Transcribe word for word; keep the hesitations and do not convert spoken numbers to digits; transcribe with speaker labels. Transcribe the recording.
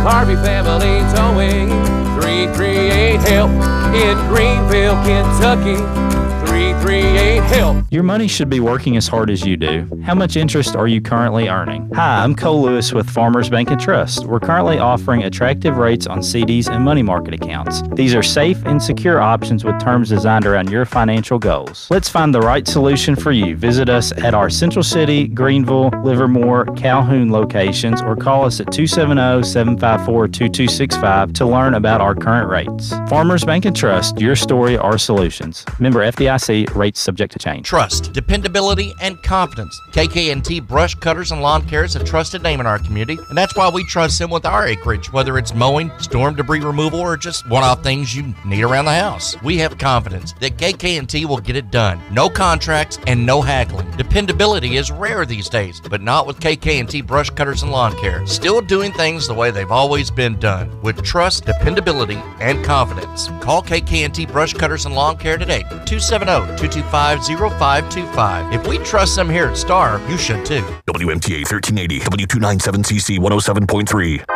Speaker 1: Harvey Family Towing. three three eight HELP in Greenville, Kentucky. three three eight HELP.
Speaker 2: Your money should be working as hard as you do. How much interest are you currently earning? Hi, I'm Cole Lewis with Farmers Bank and Trust. We're currently offering attractive rates on C Ds and money market accounts. These are safe and secure options with terms designed around your financial goals. Let's find the right solution for you. Visit us at our Central City, Greenville, Livermore, Calhoun locations or call us at two seven zero, seven five four, two two six five to learn about our current rates. Farmers Bank and Trust, your story, our solutions. Member F D I C, rates subject to change.
Speaker 3: Trust, dependability, and confidence. K K and T Brush Cutters and Lawn Care is a trusted name in our community, and that's why we trust them with our acreage, whether it's mowing, storm debris removal, or just one-off things you need around the house. We have confidence that K K and T will get it done. No contracts and no haggling. Dependability is rare these days, but not with K K and T Brush Cutters and Lawn Care. Still doing things the way they've always been done, with trust, dependability, and confidence. Call K K and T Brush Cutters and Lawn Care today, two seven zero, two two five, zero five two five. If we trust them here at Star, you should too.
Speaker 4: W M T A thirteen eighty, W two ninety-seven C C one oh seven point three.